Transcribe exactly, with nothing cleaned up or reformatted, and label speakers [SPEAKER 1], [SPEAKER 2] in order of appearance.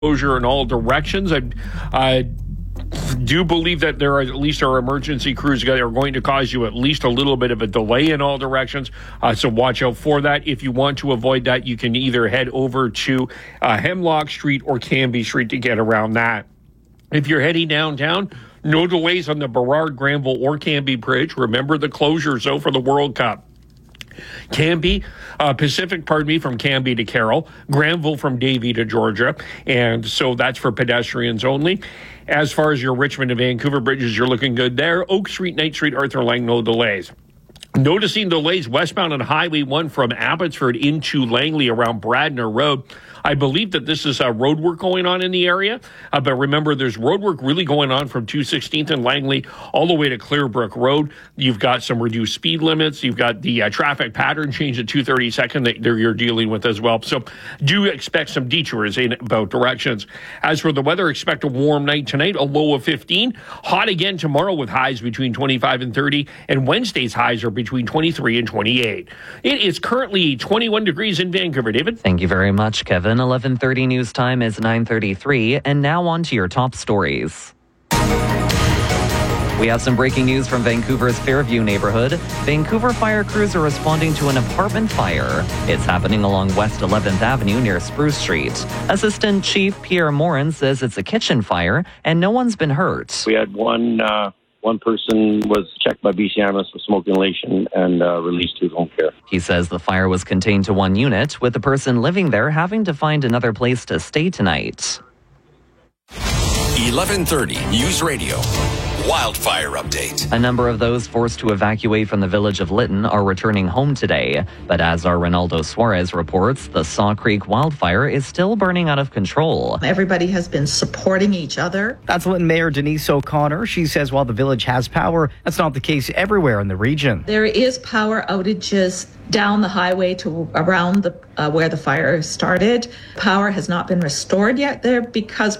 [SPEAKER 1] Closure in all directions. I, I do believe that there are at least our emergency crews that are going to cause you at least a little bit of a delay in all directions. Uh, so watch out for that. If you want to avoid that, you can either head over to uh, Hemlock Street or Cambie Street to get around that. If you're heading downtown, no delays on the Burrard, Granville, or Cambie Bridge. Remember the closures, though, for the World Cup. Cambie, uh, Pacific, pardon me, from Cambie to Carroll, Granville from Davie to Georgia, and so that's for pedestrians only. As far as your Richmond to Vancouver bridges, you're looking good there. Oak Street, Knight Street, Arthur Lang, no delays. Noticing delays westbound on Highway one from Abbotsford into Langley around Bradner Road. I believe that this is uh, road work going on in the area, uh, but remember, there's road work really going on from two sixteenth and Langley all the way to Clearbrook Road. You've got some reduced speed limits. You've got the uh, traffic pattern change at two thirty-second that you're dealing with as well. So do expect some detours in both directions. As for the weather, expect a warm night tonight, a low of fifteen. Hot again tomorrow with highs between twenty-five and thirty, and Wednesday's highs are between twenty-three and twenty-eight. It is currently twenty-one degrees in Vancouver. David?
[SPEAKER 2] Thank you very much, Kevin. eleven thirty news time is nine thirty-three, and now on to your top stories. We have some breaking news from Vancouver's Fairview neighborhood. Vancouver fire crews are responding to an apartment fire. It's happening along West eleventh Avenue near Spruce Street. Assistant Chief Pierre Morin says it's a kitchen fire and no one's been hurt.
[SPEAKER 3] We had one uh, one person was checked by B C Ambulance for smoke inhalation and uh, released to home care.
[SPEAKER 2] He says the fire was contained to one unit, with the person living there having to find another place to stay tonight.
[SPEAKER 4] eleven thirty News Radio. Wildfire update.
[SPEAKER 2] A number of those forced to evacuate from the village of Lytton are returning home today. But as our Ronaldo Suarez reports, the Saw Creek wildfire is still burning out of control.
[SPEAKER 5] Everybody has been supporting each other.
[SPEAKER 6] That's Lytton Mayor Denise O'Connor. She says while the village has power, that's not the case everywhere in the region.
[SPEAKER 5] There is power outages down the highway to around the uh, where the fire started. Power has not been restored yet there because